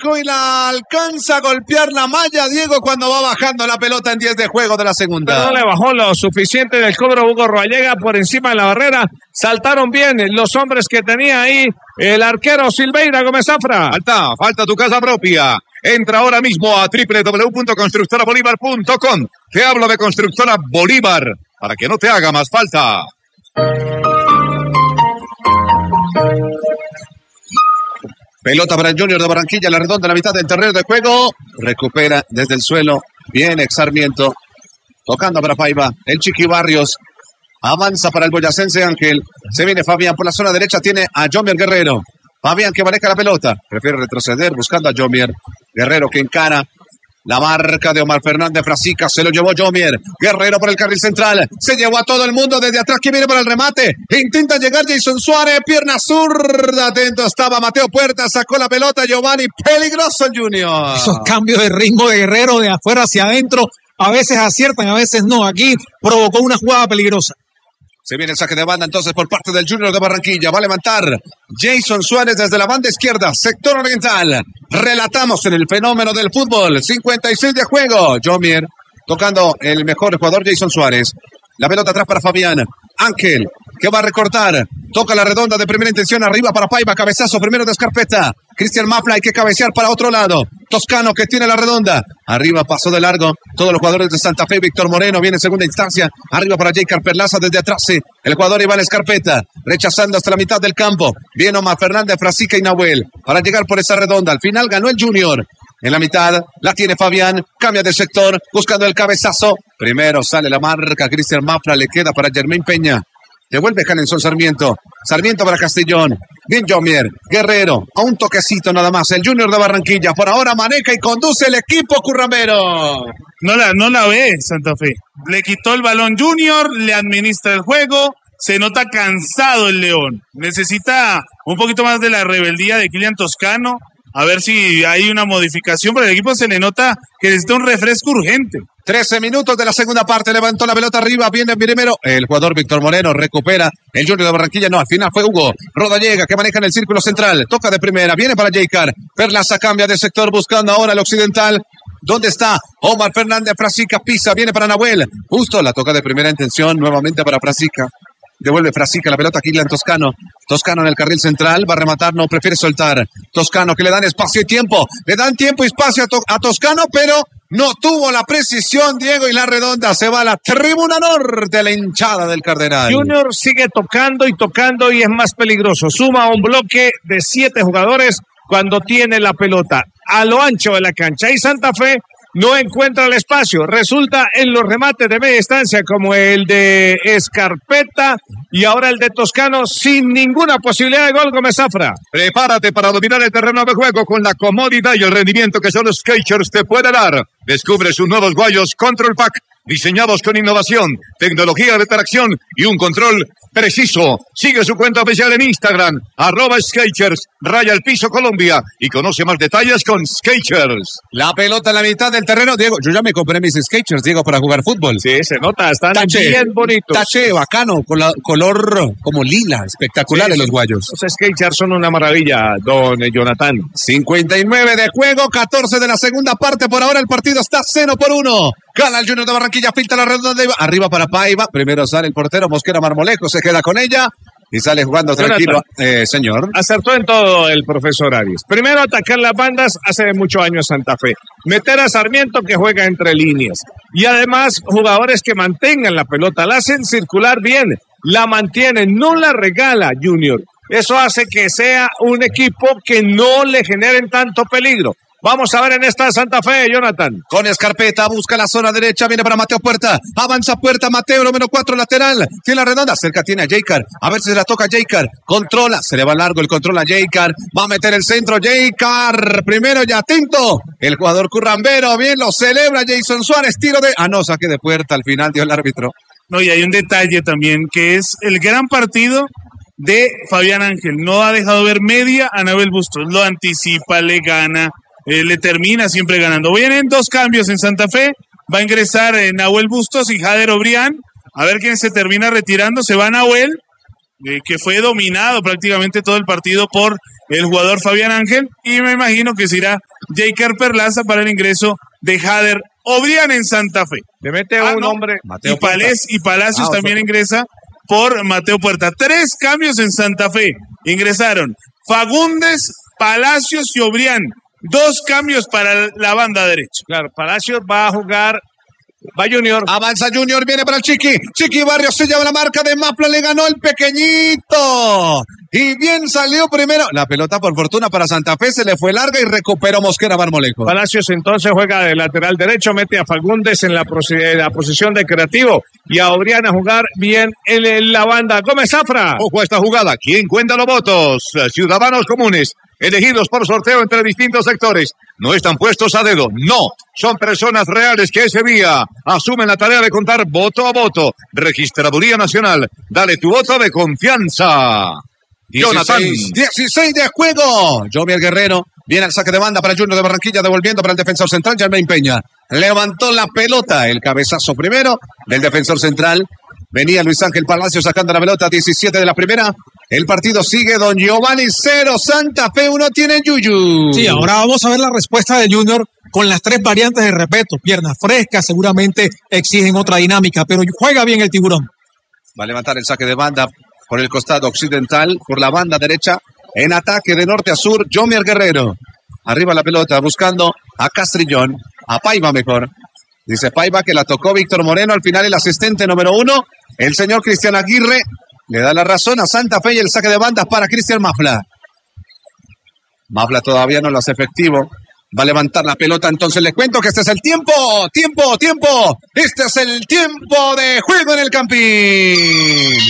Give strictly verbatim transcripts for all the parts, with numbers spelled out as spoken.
abajo y la alcanza a golpear la malla, Diego, cuando va bajando la pelota en diez de juego de la segunda. Pero no le bajó lo suficiente del cobro Hugo Roallega por encima de la barrera. Saltaron bien los hombres que tenía ahí el arquero Silveira Gómez Zafra. Falta, falta tu casa propia. Entra ahora mismo a doble u doble u doble u punto constructora bolívar punto com. Te hablo de Constructora Bolívar para que no te haga más falta. Pelota para el Junior de Barranquilla, la redonda en la mitad del terreno de juego. Recupera desde el suelo. Bien, ex Sarmiento. Tocando para Paiva. El Chiqui Barrios. Avanza para el boyacense Ángel. Se viene Fabián por la zona derecha. Tiene a Jomier Guerrero. Fabián que maneja la pelota. Prefiere retroceder buscando a Jomier. Guerrero que encara. La marca de Omar Fernández Frasica, se lo llevó Jomier. Guerrero por el carril central. Se llevó a todo el mundo desde atrás. Que viene para el remate. Intenta llegar Jason Suárez. Pierna zurda. Atento estaba Mateo Puerta. Sacó la pelota Giovanni. Peligroso el Junior. Esos cambios de ritmo de Guerrero de afuera hacia adentro. A veces aciertan, a veces no. Aquí provocó una jugada peligrosa. Se viene el saque de banda entonces por parte del Junior de Barranquilla. Va a levantar Jason Suárez desde la banda izquierda, sector oriental. Relatamos en el fenómeno del fútbol. cincuenta y seis de juego. Jomier tocando el mejor jugador Jason Suárez. La pelota atrás para Fabián. Ángel que va a recortar. Toca la redonda de primera intención. Arriba para Paiva. Cabezazo primero de Escarpeta. Cristian Mafla hay que cabecear para otro lado. Toscano que tiene la redonda. Arriba pasó de largo. Todos los jugadores de Santa Fe. Víctor Moreno viene en segunda instancia. Arriba para Jaycar Perlaza desde atrás. Sí. El jugador Iván Escarpeta. Rechazando hasta la mitad del campo. Viene Omar Fernández, Frasica y Nahuel. Para llegar por esa redonda. Al final ganó el Junior. En la mitad la tiene Fabián. Cambia de sector. Buscando el cabezazo. Primero sale la marca. Cristian Mafla le queda para Germán Peña. Devuelve Janenson Sarmiento. Sarmiento para Castellón. Bien Jomier. Guerrero. A un toquecito nada más. El Junior de Barranquilla. Por ahora maneja y conduce el equipo currambero. No la, no la ve Santa Fe. Le quitó el balón Junior. Le administra el juego. Se nota cansado el León. Necesita un poquito más de la rebeldía de Kylian Toscano. A ver si hay una modificación. Pero el equipo se le nota que necesita un refresco urgente. trece minutos de la segunda parte, levantó la pelota arriba, viene primero el jugador Víctor Moreno, recupera el Junior de Barranquilla, no, al final fue Hugo Rodallega que maneja en el círculo central, toca de primera, viene para Jaycar, Perlaza cambia de sector buscando ahora el occidental, ¿dónde está? Omar Fernández, Frasica, pisa, viene para Nahuel, justo la toca de primera intención, nuevamente para Frasica. Devuelve Frasica la pelota a Kylian Toscano. Toscano en el carril central. Va a rematar, no prefiere soltar. Toscano que le dan espacio y tiempo. Le dan tiempo y espacio a, to- a Toscano, pero no tuvo la precisión, Diego, y la redonda se va a la tribuna norte, la hinchada del Cardenal. Junior sigue tocando y tocando y es más peligroso. Suma un bloque de siete jugadores cuando tiene la pelota a lo ancho de la cancha. Y Santa Fe no encuentra el espacio. Resulta en los remates de media distancia como el de Escarpeta y ahora el de Toscano sin ninguna posibilidad de gol. Gómez Zafra. Prepárate para dominar el terreno de juego con la comodidad y el rendimiento que solo Skechers te puede dar. Descubre sus nuevos guayos Control Pack, diseñados con innovación, tecnología de tracción y un control preciso. Sigue su cuenta oficial en Instagram, arroba Skechers, raya el piso Colombia, y conoce más detalles con Skechers. La pelota en la mitad del terreno, Diego, yo ya me compré mis Skechers, Diego, para jugar fútbol. Sí, se nota, están Tache, bien bonitos. Tache bacano, con la, color como lila, espectaculares sí, los guayos. Los Skechers son una maravilla, don Jonathan. cincuenta y nueve de juego, catorce de la segunda parte, por ahora el partido está cero por uno. Gana el Junior de Barranquilla, filtra la redonda, arriba para Paiva, primero sale el portero Mosquera Marmolejo, se queda con ella y sale jugando tranquilo. Eh, señor. Acertó en todo el profesor Arias. Primero atacar las bandas hace muchos años Santa Fe. Meter a Sarmiento que juega entre líneas. Y además jugadores que mantengan la pelota, la hacen circular bien, la mantienen, no la regala Junior. Eso hace que sea un equipo que no le generen tanto peligro. Vamos a ver en esta Santa Fe, Jonathan. Con Escarpeta, busca la zona derecha, viene para Mateo Puerta, avanza Puerta, Mateo, número cuatro, lateral, tiene la redonda, cerca tiene a Jaycar, a ver si se la toca a Jaycar, controla, se le va largo el control a Jaycar, va a meter el centro, Jaycar, primero y atento, el jugador currambero, bien, lo celebra Jason Suárez, tiro de, ah no, saque de Puerta, al final dio el árbitro. No, y hay un detalle también, que es el gran partido de Fabián Ángel, no ha dejado ver media a Nahuel Bustos, lo anticipa, le gana, Eh, le termina siempre ganando. Vienen dos cambios en Santa Fe. Va a ingresar eh, Nahuel Bustos y Jader Obrián. A ver quién se termina retirando. Se va Nahuel, eh, que fue dominado prácticamente todo el partido por el jugador Fabián Ángel. Y me imagino que se irá Jaker Perlaza para el ingreso de Jader Obrián en Santa Fe. Le mete Ah, un no. hombre. Y, Palés, y Palacios Ah, también otro. ingresa por Mateo Puerta. Tres cambios en Santa Fe. Ingresaron Fagundes, Palacios y Obrián. Dos cambios para la banda derecha. Claro, Palacios va a jugar. Va Junior. Avanza Junior, viene para el Chiqui. Chiqui Barrios se lleva la marca de Mapla, le ganó el pequeñito. Y bien salió primero. La pelota, por fortuna, para Santa Fe se le fue larga y recuperó Mosquera Marmolejo. Palacios entonces juega de lateral derecho, mete a Fagundes en la, en la posición de creativo y a Obrián a jugar bien en, en la banda. Gómez Zafra. Ojo a esta jugada. ¿Quién cuenta los votos? Ciudadanos comunes, elegidos por sorteo entre distintos sectores. No están puestos a dedo, no. Son personas reales que ese día asumen la tarea de contar voto a voto. Registraduría Nacional, dale tu voto de confianza. Jonathan. dieciséis de juego. Jovier Guerrero viene al saque de banda para Junior de Barranquilla, devolviendo para el defensor central, Germain Peña. Levantó la pelota, el cabezazo primero del defensor central. Venía Luis Ángel Palacio sacando la pelota, diecisiete de la primera. El partido sigue, don Giovanni, cero, Santa Fe uno, tiene Yuyu. Sí, ahora vamos a ver la respuesta de Junior con las tres variantes de repeto. Piernas frescas seguramente exigen otra dinámica, pero juega bien el Tiburón. Va a levantar el saque de banda por el costado occidental, por la banda derecha, en ataque de norte a sur, Jomier Guerrero. Arriba la pelota, buscando a Castrillón, a Paiva mejor. Dice Paiva que la tocó Víctor Moreno, al final el asistente número uno, el señor Cristian Aguirre, le da la razón a Santa Fe y el saque de bandas para Cristian Mafla. Mafla todavía no lo hace efectivo. Va a levantar la pelota, entonces le cuento que este es el tiempo, tiempo, tiempo. Este es el tiempo de juego en el Campín.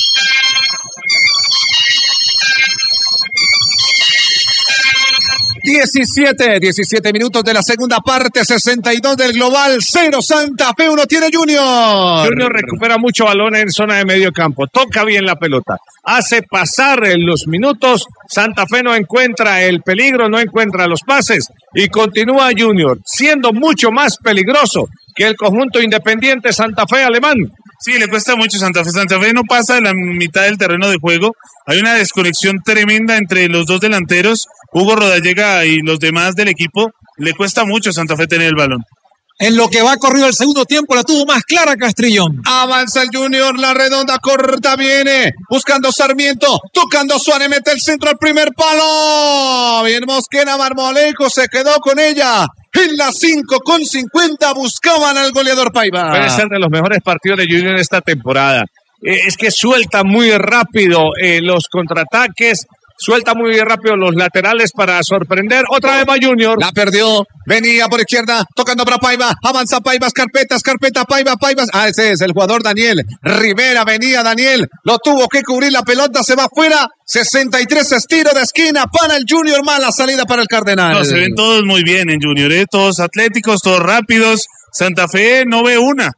diecisiete, diecisiete minutos de la segunda parte, sesenta y dos del global, cero Santa Fe, uno tiene Junior. Junior recupera mucho balón en zona de medio campo, toca bien la pelota, hace pasar en los minutos, Santa Fe no encuentra el peligro, no encuentra los pases y continúa Junior, siendo mucho más peligroso que el conjunto Independiente Santa Fe alemán. Sí, le cuesta mucho Santa Fe. Santa Fe no pasa de la mitad del terreno de juego. Hay una desconexión tremenda entre los dos delanteros, Hugo Rodallega y los demás del equipo. Le cuesta mucho a Santa Fe tener el balón. En lo que va corrido el segundo tiempo, la tuvo más clara Castrillón. Avanza el Junior, la redonda corta viene, buscando Sarmiento, tocando Suárez, mete el centro al primer palo. Bien Mosquera Marmolejo se quedó con ella. En las cinco con cincuenta buscaban al goleador Paiva. Puede ser de los mejores partidos de Junior esta temporada. Eh, es que suelta muy rápido eh, los contraataques, suelta muy rápido los laterales para sorprender. Otra vez va Junior. La perdió, venía por izquierda, tocando para Paiva, avanza Paiva, Escarpeta, Escarpeta, Paiva, Paiva. Ah, ese es el jugador Daniel Rivera, venía Daniel, lo tuvo que cubrir, la pelota se va afuera. sesenta y tres estiro de esquina para el Junior, mala salida para el Cardenal. No, se ven todos muy bien en Junior, ¿eh? Todos atléticos, todos rápidos. Santa Fe no ve una.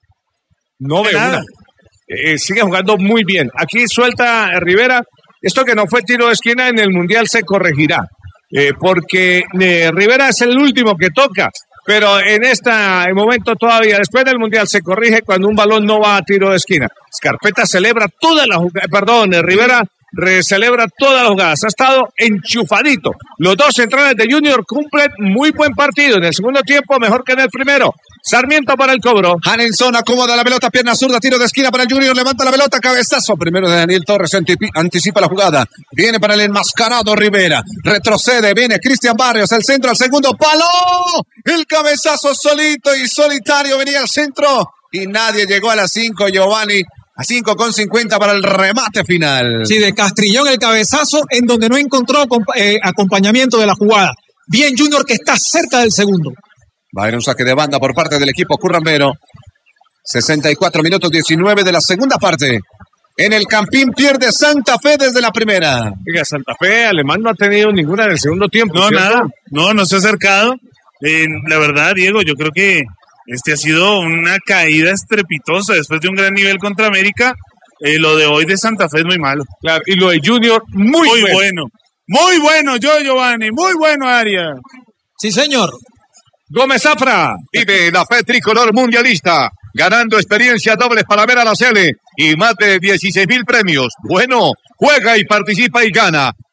No ve nada. una. Eh, sigue jugando muy bien. Aquí suelta eh, Rivera. Esto que no fue tiro de esquina en el Mundial se corregirá. Eh, porque eh, Rivera es el último que toca. Pero en este momento todavía, después del Mundial, se corrige cuando un balón no va a tiro de esquina. Escarpeta celebra toda la jugada. Perdón, eh, Rivera re celebra todas las jugadas. Ha estado enchufadito. Los dos centrales de Junior cumplen muy buen partido. En el segundo tiempo, mejor que en el primero. Sarmiento para el cobro. Hanelson acomoda la pelota, pierna zurda, tiro de esquina para el Junior, levanta la pelota, cabezazo. Primero de Daniel Torres, antipi- anticipa la jugada. Viene para el enmascarado Rivera. Retrocede, viene Cristian Barrios, el centro, al segundo palo. El cabezazo solito y solitario venía al centro. Y nadie llegó a las cinco, Giovanni. A cinco con cincuenta para el remate final. Sí, de Castrillón el cabezazo en donde no encontró compa- eh, acompañamiento de la jugada. Bien Junior que está cerca del segundo. Va a haber un saque de banda por parte del equipo currambero. sesenta y cuatro minutos diecinueve de la segunda parte. En el Campín pierde Santa Fe desde la primera. Oiga, Santa Fe, Alemán no ha tenido ninguna en el segundo tiempo. No, ¿cierto? nada. No, no se ha acercado. Eh, la verdad, Diego, yo creo que este ha sido una caída estrepitosa después de un gran nivel contra América. Eh, lo de hoy de Santa Fe es muy malo. Claro, y lo de Junior, muy, Muy bueno. bueno. Muy bueno, yo, Giovanni. Muy bueno, Arias. Sí, señor. Gómez Zafra. Vive la fe tricolor mundialista, ganando experiencia dobles para ver a la Sele y más de dieciséis mil premios. Bueno, juega y participa y gana.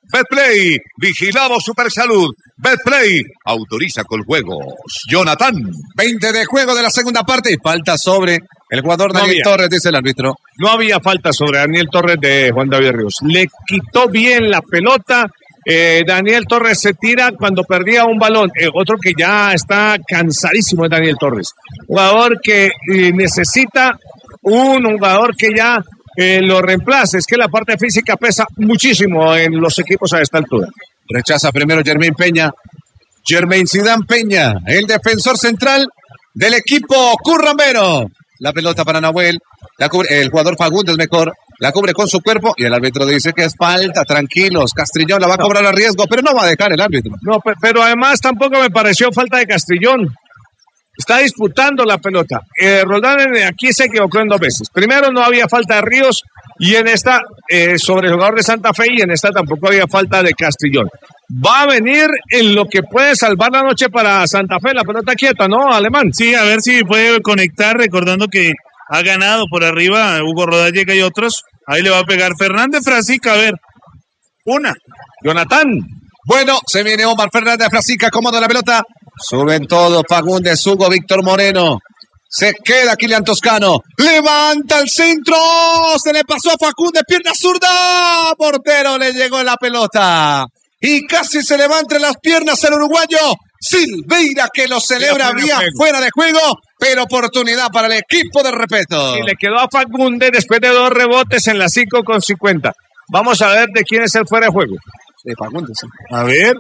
Betplay, vigilamos Supersalud. Betplay, autoriza con juegos. Jonathan. veinte de juego de la segunda parte y falta sobre el jugador No Daniel había. Torres, dice el árbitro. No había falta sobre Daniel Torres de Juan David Ríos. Le quitó bien la pelota. Eh, Daniel Torres se tira cuando perdía un balón. Eh, otro que ya está cansadísimo es Daniel Torres. Jugador que eh, necesita un jugador que ya eh, lo reemplace. Es que la parte física pesa muchísimo en los equipos a esta altura. Rechaza primero Germain Peña. Germain Zidane Peña, el defensor central del equipo currambero. La pelota para Nahuel. La cubre, el jugador Fagundes mejor. La cubre con su cuerpo y el árbitro dice que es falta. Tranquilos, Castrillón la va a cobrar a riesgo, pero no va a dejar el árbitro. No, pe- pero además tampoco me pareció falta de Castrillón. Está disputando la pelota. Eh, Roldán en- aquí se equivocó en dos veces. Primero no había falta de Ríos y en esta eh, sobre el jugador de Santa Fe y en esta tampoco había falta de Castrillón. Va a venir en lo que puede salvar la noche para Santa Fe, la pelota quieta, ¿no, Alemán? Sí, a ver si puede conectar, recordando que ha ganado por arriba Hugo Rodallega y otros. Ahí le va a pegar Fernández Frasica, a ver. Una. Jonathan. Bueno, se viene Omar Fernández Frasica, cómodo la pelota. Suben todos, Fagundes, Hugo, Víctor Moreno. Se queda Kilian Toscano. Levanta el centro. Se le pasó a Fagundes, pierna zurda. Portero le llegó la pelota. Y casi se levanta las piernas el uruguayo Silveira, que lo celebra fuera de vía juego. fuera de juego, pero oportunidad para el equipo de Repeto. Y le quedó a Fagundes después de dos rebotes en las cinco con cincuenta. Vamos a ver de quién es el fuera de juego. De Fagundes, sí. A ver.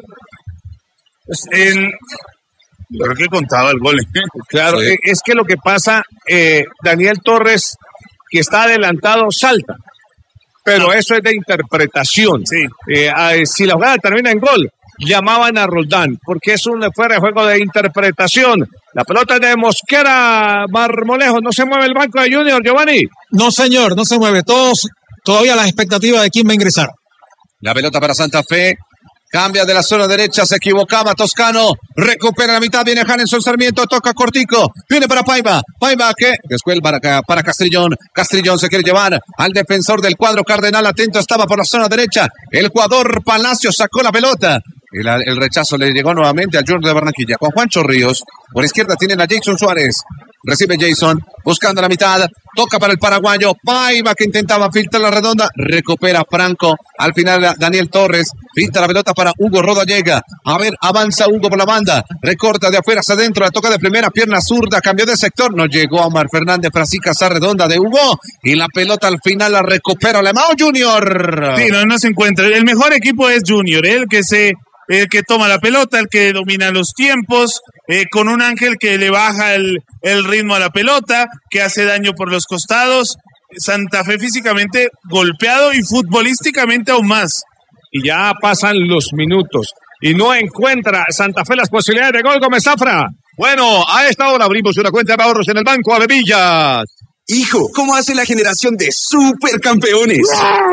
Pues el... Creo que contaba el gol. Claro, Sí. eh, es que lo que pasa, eh, Daniel Torres, que está adelantado, salta. Pero eso es de interpretación. Sí. Eh, ah, si la jugada termina en gol, llamaban a Roldán, porque es un fuera de juego de interpretación. La pelota es de Mosquera, Marmolejo. No se mueve el banco de Junior, Giovanni. No, señor, no se mueve. Todos, todavía las expectativas de quién va a ingresar. La pelota para Santa Fe. Cambia de la zona derecha, se equivocaba Toscano. Recupera la mitad, viene Hanenson Sarmiento, toca cortico. Viene para Paiva. Paiva que después para, para Castrillón. Castrillón se quiere llevar al defensor del cuadro Cardenal. Atento estaba por la zona derecha. El jugador Palacio sacó la pelota. El, el rechazo le llegó nuevamente al Junior de Barranquilla. Con Juancho Ríos. Por izquierda tienen a Jason Suárez. Recibe Jason, buscando la mitad. Toca para el paraguayo. Paiva que intentaba filtrar la redonda. Recupera Franco. Al final Daniel Torres. Filtra la pelota para Hugo Rodallega. A ver, avanza Hugo por la banda. Recorta de afuera hacia adentro. La toca de primera, pierna zurda. Cambió de sector. No llegó a Omar Fernández. Frasica esa redonda de Hugo. Y la pelota al final la recupera Alemão Junior. Sí, no, no se encuentra. El mejor equipo es Junior, el que se, el que toma la pelota, el que domina los tiempos, eh, con un Ángel que le baja el, el ritmo a la pelota, que hace daño por los costados. Santa Fe físicamente golpeado y futbolísticamente aún más. Y ya pasan los minutos. Y no encuentra Santa Fe las posibilidades de gol. Gómez Zafra. Bueno, a esta hora abrimos una cuenta de ahorros en el Banco Avevillas. Hijo, ¿cómo hace la generación de supercampeones?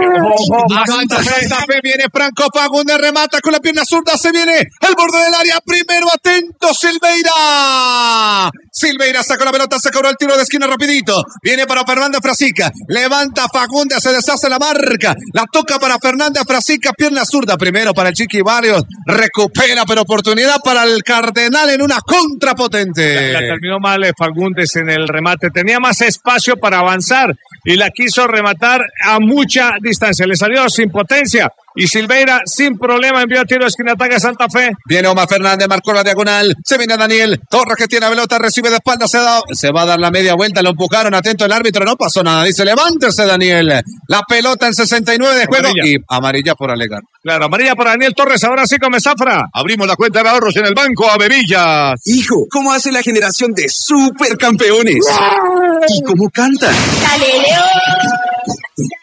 A Santa Fe, Santa Fe viene Franco Fagundes, remata con la pierna zurda, se viene el borde del área, primero atento Silveira. Silveira sacó la pelota, se cobró el tiro de esquina rapidito, viene para Fernández Frasica, levanta Fagundes, se deshace la marca, la toca para Fernández Frasica, pierna zurda, primero para el Chiqui Barrios, recupera pero oportunidad para el Cardenal en una contra potente. La terminó mal eh, Fagundes en el remate. Tenía más espacio para avanzar y la quiso rematar a mucha distancia. Le salió sin potencia y Silveira sin problema envió a tiro de esquina, ataca a Santa Fe. Viene Omar Fernández, marcó la diagonal. Se viene Daniel Torres que tiene la pelota, recibe de espalda, se, da, se va a dar la media vuelta, lo empujaron, atento el árbitro, no pasó nada. Dice, levántese Daniel. La pelota en sesenta y nueve de juego Amarilla. y amarilla por alegar. Claro, amarilla para Daniel Torres. Ahora sí con Zafra. Abrimos la cuenta de ahorros en el Banco Avevillas. Hijo, ¿cómo hace la generación de supercampeones? ¿Y cómo cantan? ¡Dale, León!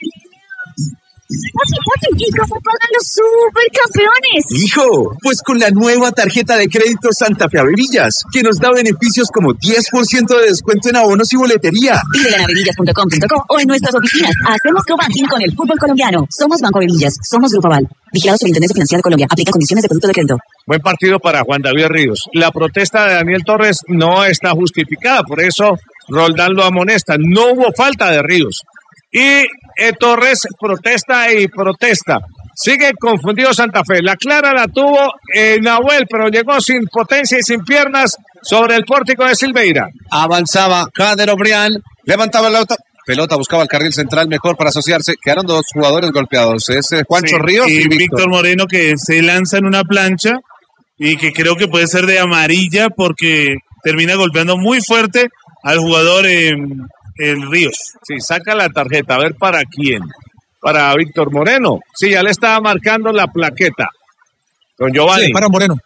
Oye, oye, ¿y cómo pagan los supercampeones? Hijo, pues con la nueva tarjeta de crédito Santa Fe Avevillas, que nos da beneficios como diez por ciento de descuento en abonos y boletería. Pídela en avevillas punto com punto co o en nuestras oficinas. Hacemos co-banking con el fútbol colombiano. Somos Banco Avevillas, somos Grupo Aval. Vigilados por Intendencia Financiera de Colombia. Aplica condiciones de producto de crédito. Buen partido para Juan David Ríos. La protesta de Daniel Torres no está justificada, por eso Roldán lo amonesta. No hubo falta de Ríos. Y eh, Torres protesta y protesta. Sigue confundido Santa Fe. La clara la tuvo eh, Nahuel, pero llegó sin potencia y sin piernas sobre el pórtico de Silveira. Avanzaba Jader Obrián, levantaba la pelota. Pelota buscaba el carril central mejor para asociarse. Quedaron dos jugadores golpeados. Es eh, Juancho Sí, Ríos y, y Víctor. Víctor Moreno, que se lanza en una plancha y que creo que puede ser de amarilla porque termina golpeando muy fuerte al jugador eh, el Ríos. Sí, saca la tarjeta. A ver para quién. Para Víctor Moreno. Sí, ya le estaba marcando la plaqueta. Don Giovanni. Sí, para Moreno.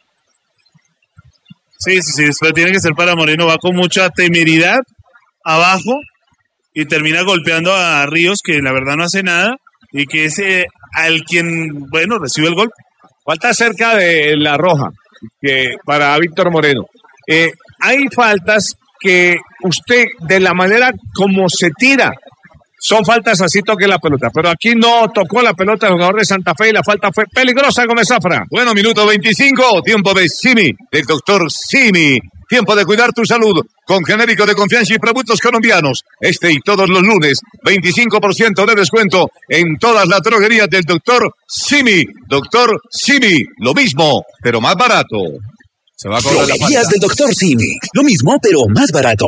Sí, sí, sí, después tiene que ser para Moreno. Va con mucha temeridad abajo y termina golpeando a Ríos, que la verdad no hace nada, y que es eh, al quien, bueno, recibe el golpe. Falta cerca de la roja que para Víctor Moreno. Eh, hay faltas que usted, de la manera como se tira, son faltas así toque la pelota. Pero aquí no tocó la pelota el jugador de Santa Fe y la falta fue peligrosa, Gómez Zafra. Bueno, minuto veinticinco, tiempo de Simi, del doctor Simi. Tiempo de cuidar tu salud con genérico de confianza y productos colombianos. Este y todos los lunes, veinticinco por ciento de descuento en todas las droguerías del doctor Simi. Doctor Simi, lo mismo, pero más barato. Se va a cobrar la falta. Droguerías del doctor Simi. Lo mismo, pero más barato.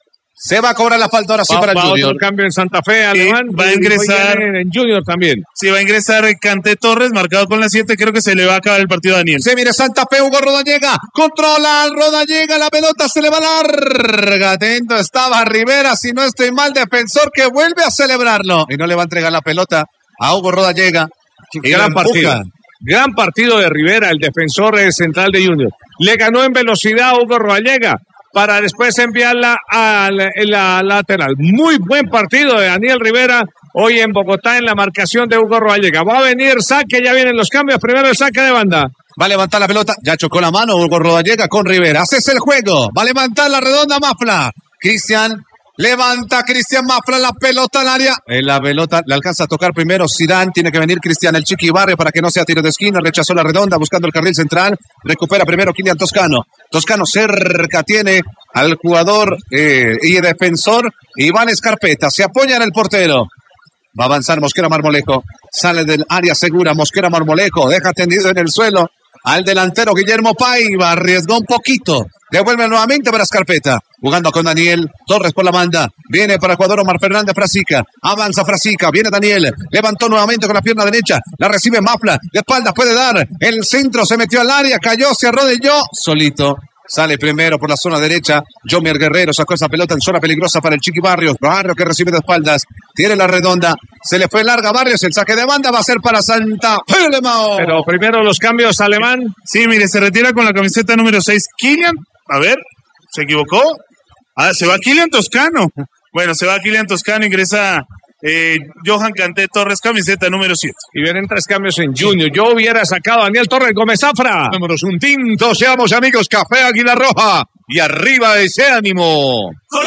Se va a cobrar la falta ahora sí Va, para el va Junior. otro cambio en Santa Fe, Alemán. va a y ingresar- hoy viene en Junior también. Si va a ingresar Canté Torres, marcado con la siete, creo que se le va a acabar el partido a Daniel. Se mire Santa Fe, Hugo Rodallega, controla, Rodallega, la pelota se le va larga, atento estaba Rivera, si no estoy mal, defensor que vuelve a celebrarlo, y no le va a entregar la pelota a Hugo Rodallega, y Gran lo partido. empuja. Gran partido de Rivera, el defensor eh, central de Junior. Le ganó en velocidad a Hugo Rodallega para después enviarla a la, en la lateral. Muy buen partido de Daniel Rivera hoy en Bogotá en la marcación de Hugo Rodallega. Va a venir saque, ya vienen los cambios. Primero el saque de banda. Va a levantar la pelota, ya chocó la mano Hugo Rodallega con Rivera, haces el juego, va a levantar la redonda Mafla, Cristian, levanta Cristian Mafla la pelota al área, en la pelota le alcanza a tocar primero Zidane, tiene que venir Cristian el Chiqui Barrio para que no sea tiro de esquina, rechazó la redonda buscando el carril central, recupera primero Kylian Toscano, Toscano cerca tiene al jugador eh, y defensor Iván Escarpeta, se apoya en el portero. Va a avanzar Mosquera Marmolejo, sale del área segura Mosquera Marmolejo, deja tendido en el suelo al delantero Guillermo Paiva, arriesgó un poquito, devuelve nuevamente para Escarpeta, jugando con Daniel Torres por la banda, viene para el jugador Omar Fernández Frasica, avanza Frasica, viene Daniel, levantó nuevamente con la pierna derecha, la recibe Mafla, de espaldas puede dar, el centro se metió al área, cayó, se arrodilló, solito. Sale primero por la zona derecha. Jomier Guerrero sacó esa pelota en zona peligrosa para el Chiqui Barrios. Barrios que recibe de espaldas. Tiene la redonda. Se le fue larga Barrios. El saque de banda va a ser para Santa Fe. Lemao. Pero primero los cambios, Alemán. Sí, mire, se retira con la camiseta número seis. Kylian, a ver, ¿se equivocó? Ah, se va Kylian Toscano. Bueno, se va Kylian Toscano, ingresa eh, Johan Canté Torres, camiseta número siete. Y vienen tres cambios en Junior. Yo hubiera sacado a Daniel Torres Gómez Zafra. Vámonos un tinto, seamos amigos, Café Águila Roja. Y arriba ese ánimo.